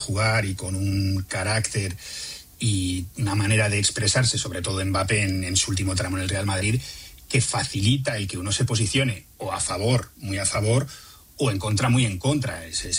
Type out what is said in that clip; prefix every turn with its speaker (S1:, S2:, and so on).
S1: jugar y con un carácter y una manera de expresarse, sobre todo Mbappé en su último tramo en el Real Madrid, que facilita el que uno se posicione o a favor, muy a favor, o en contra, muy en contra. Es